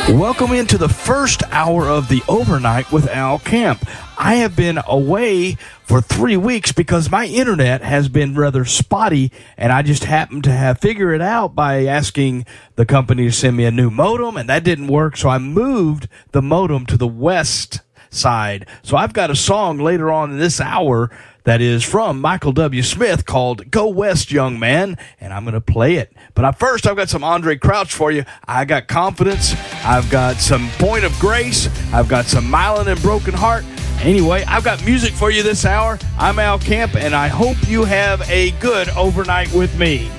Welcome into the first hour of the Overnight with Al Kemp. I have been away for 3 weeks because my internet has been rather spotty, and I just happened to have figured it out by asking the company to send me a new modem, and that didn't work, so I moved the modem to the west side. So I've got a song later on in this hour that is from Michael W. Smith called Go West, Young Man, and I'm going to play it. But first, I've got some Andre Crouch for you. I got Confidence. I've got some Point of Grace. I've got some Mylon and Broken Heart. Anyway, I've got music for you this hour. I'm Al Kemp, and I hope you have a good overnight with me.